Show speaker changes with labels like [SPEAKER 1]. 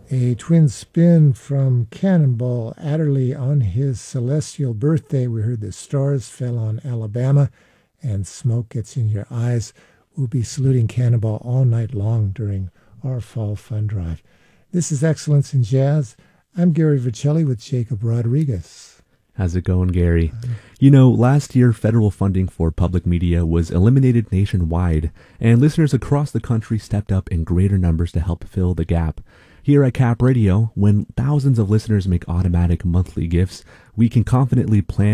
[SPEAKER 1] A twin spin from Cannonball Adderley on his celestial birthday. We heard the stars fell on Alabama and smoke gets in your eyes. We'll be saluting Cannonball all night long during our fall fund drive. This is Excellence in Jazz. I'm Gary Vicelli with Jacob Rodriguez.
[SPEAKER 2] How's it going, Gary? You know, last year, federal funding for public media was eliminated nationwide, and listeners across the country stepped up in greater numbers to help fill the gap. Here at Cap Radio, when thousands of listeners make automatic monthly gifts, we can confidently plan